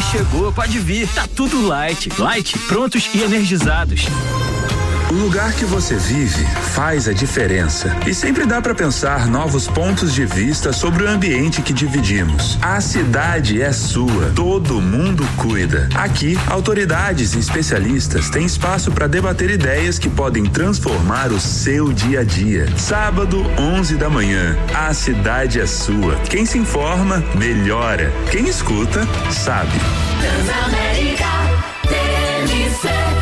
chegou, pode vir. Tá tudo Light. Light, prontos e energizados. O lugar que você vive faz a diferença. E sempre dá para pensar novos pontos de vista sobre o ambiente que dividimos. A cidade é sua, todo mundo cuida. Aqui, autoridades e especialistas têm espaço para debater ideias que podem transformar o seu dia a dia. Sábado, 11 da manhã. A cidade é sua. Quem se informa, melhora. Quem escuta, sabe. Transamérica, TMC.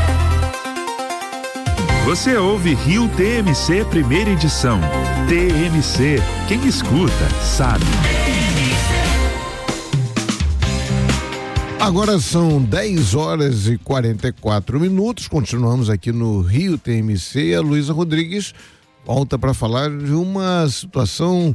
Você ouve Rio TMC primeira edição. TMC, quem escuta, sabe. Agora são 10h44. Continuamos aqui no Rio TMC. A Luísa Rodrigues volta para falar de uma situação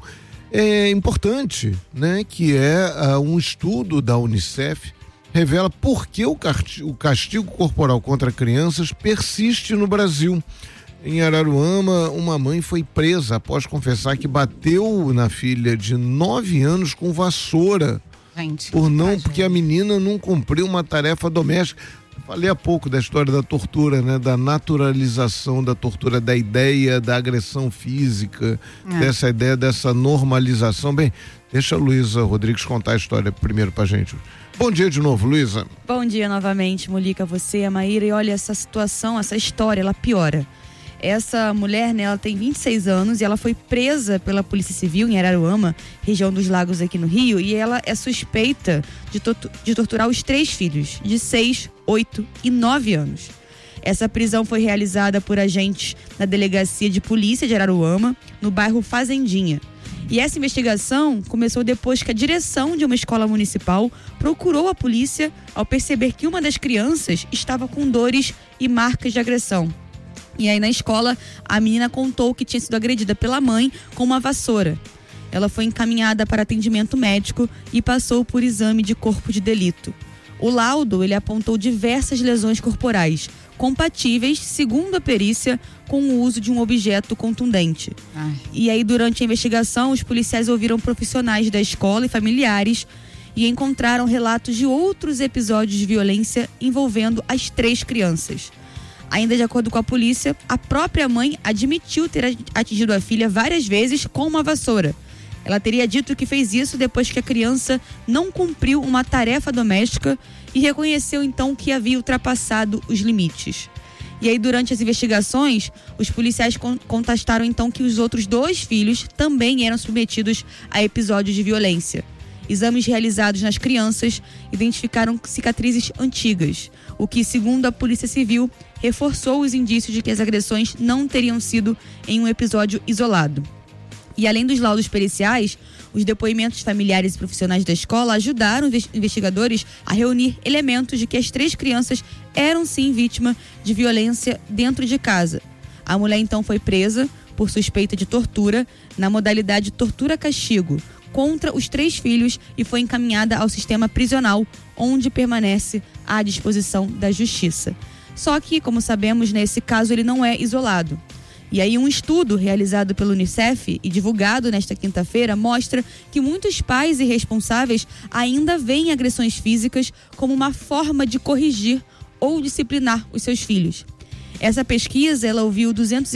importante, né? Que é um estudo da Unicef revela por que o castigo corporal contra crianças persiste no Brasil. Em Araruama, uma mãe foi presa após confessar que bateu na filha de 9 anos com vassoura. Gente, porque a menina não cumpriu uma tarefa doméstica. Falei há pouco da história da tortura, né? Da naturalização da tortura, da ideia da agressão física, dessa ideia, dessa normalização. Bem, deixa a Luísa Rodrigues contar a história primeiro pra gente. Bom dia de novo, Luísa. Bom dia novamente, Molica, você, a Maíra. E olha, essa situação, essa história, ela piora. Essa mulher, né, ela tem 26 anos e ela foi presa pela Polícia Civil em Araruama, região dos Lagos aqui no Rio, e ela é suspeita de torturar os 3 filhos, de 6, 8 e 9 anos. Essa prisão foi realizada por agentes na Delegacia de Polícia de Araruama, no bairro Fazendinha. E essa investigação começou depois que a direção de uma escola municipal procurou a polícia ao perceber que uma das crianças estava com dores e marcas de agressão. E aí na escola, a menina contou que tinha sido agredida pela mãe com uma vassoura. Ela foi encaminhada para atendimento médico e passou por exame de corpo de delito. O laudo, ele apontou diversas lesões corporais, compatíveis, segundo a perícia, com o uso de um objeto contundente. E aí, durante a investigação, os policiais ouviram profissionais da escola e familiares e encontraram relatos de outros episódios de violência envolvendo as 3 crianças. Ainda de acordo com a polícia, a própria mãe admitiu ter atingido a filha várias vezes com uma vassoura. Ela teria dito que fez isso depois que a criança não cumpriu uma tarefa doméstica e reconheceu então que havia ultrapassado os limites. E aí, durante as investigações, os policiais constataram então que os outros 2 filhos também eram submetidos a episódios de violência. Exames realizados nas crianças identificaram cicatrizes antigas, o que, segundo a Polícia Civil, reforçou os indícios de que as agressões não teriam sido em um episódio isolado. E além dos laudos periciais, os depoimentos familiares e profissionais da escola ajudaram os investigadores a reunir elementos de que as 3 crianças eram sim vítimas de violência dentro de casa. A mulher então foi presa por suspeita de tortura na modalidade tortura-castigo contra os 3 filhos e foi encaminhada ao sistema prisional, onde permanece à disposição da justiça. Só que, como sabemos, nesse caso ele não é isolado. E aí um estudo realizado pelo Unicef e divulgado nesta quinta-feira mostra que muitos pais e responsáveis ainda veem agressões físicas como uma forma de corrigir ou disciplinar os seus filhos. Essa pesquisa, ela ouviu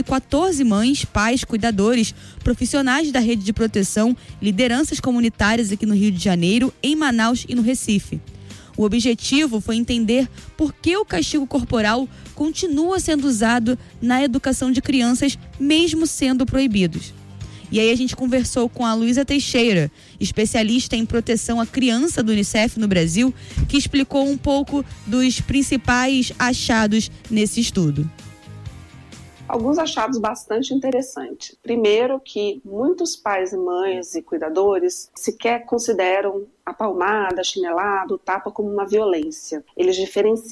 214 mães, pais, cuidadores, profissionais da rede de proteção, lideranças comunitárias aqui no Rio de Janeiro, em Manaus e no Recife. O objetivo foi entender por que o castigo corporal continua sendo usado na educação de crianças, mesmo sendo proibidos. E aí a gente conversou com a Luísa Teixeira, especialista em proteção à criança do Unicef no Brasil, que explicou um pouco dos principais achados nesse estudo. Alguns achados bastante interessantes. Primeiro, que muitos pais e mães e cuidadores sequer consideram a palmada, chinelada, o tapa como uma violência. Eles diferenciam